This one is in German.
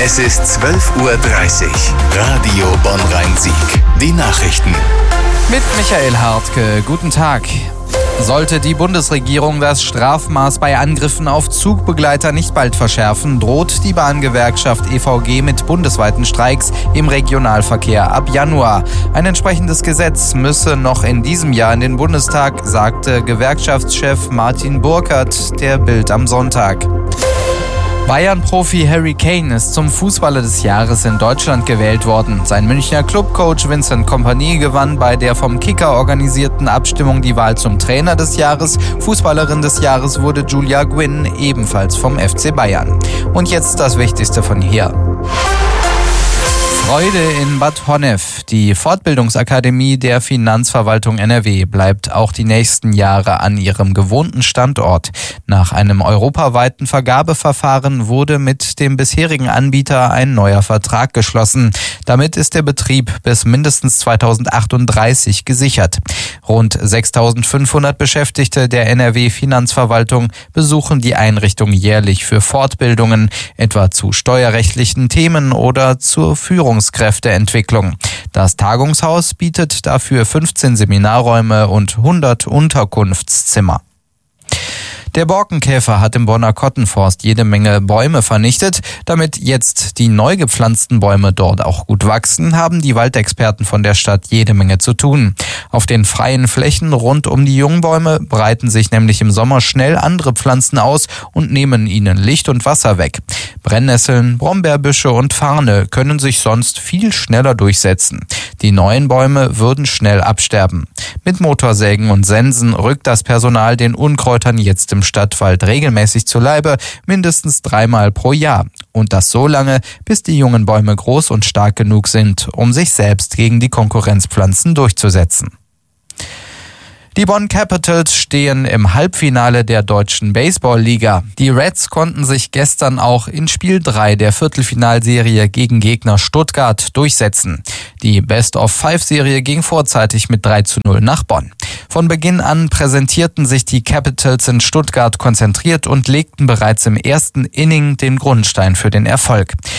Es ist 12:30 Uhr. Radio Bonn-Rhein-Sieg. Die Nachrichten. Mit Michael Hartke. Guten Tag. Sollte die Bundesregierung das Strafmaß bei Angriffen auf Zugbegleiter nicht bald verschärfen, droht die Bahngewerkschaft EVG mit bundesweiten Streiks im Regionalverkehr ab Januar. Ein entsprechendes Gesetz müsse noch in diesem Jahr in den Bundestag, sagte Gewerkschaftschef Martin Burkert der Bild am Sonntag. Bayern-Profi Harry Kane ist zum Fußballer des Jahres in Deutschland gewählt worden. Sein Münchner Clubcoach Vincent Kompany gewann bei der vom Kicker organisierten Abstimmung die Wahl zum Trainer des Jahres. Fußballerin des Jahres wurde Julia Gwynn, ebenfalls vom FC Bayern. Und jetzt das Wichtigste von hier. Freude in Bad Honnef. Die Fortbildungsakademie der Finanzverwaltung NRW bleibt auch die nächsten Jahre an ihrem gewohnten Standort. Nach einem europaweiten Vergabeverfahren wurde mit dem bisherigen Anbieter ein neuer Vertrag geschlossen. Damit ist der Betrieb bis mindestens 2038 gesichert. Rund 6.500 Beschäftigte der NRW Finanzverwaltung besuchen die Einrichtung jährlich für Fortbildungen, etwa zu steuerrechtlichen Themen oder zur Führungskräfteentwicklung. Das Tagungshaus bietet dafür 15 Seminarräume und 100 Unterkunftszimmer. Der Borkenkäfer hat im Bonner Kottenforst jede Menge Bäume vernichtet. Damit jetzt die neu gepflanzten Bäume dort auch gut wachsen, haben die Waldexperten von der Stadt jede Menge zu tun. Auf den freien Flächen rund um die Jungbäume breiten sich nämlich im Sommer schnell andere Pflanzen aus und nehmen ihnen Licht und Wasser weg. Brennnesseln, Brombeerbüsche und Farne können sich sonst viel schneller durchsetzen. Die neuen Bäume würden schnell absterben. Mit Motorsägen und Sensen rückt das Personal den Unkräutern jetzt im Stadtwald regelmäßig zu Leibe, mindestens 3-mal pro Jahr. Und das so lange, bis die jungen Bäume groß und stark genug sind, um sich selbst gegen die Konkurrenzpflanzen durchzusetzen. Die Bonn Capitals stehen im Halbfinale der Deutschen Baseball-Liga. Die Reds konnten sich gestern auch in Spiel 3 der Viertelfinalserie gegen Gegner Stuttgart durchsetzen. Die Best-of-5-Serie ging vorzeitig mit 3:0 nach Bonn. Von Beginn an präsentierten sich die Capitals in Stuttgart konzentriert und legten bereits im ersten Inning den Grundstein für den Erfolg.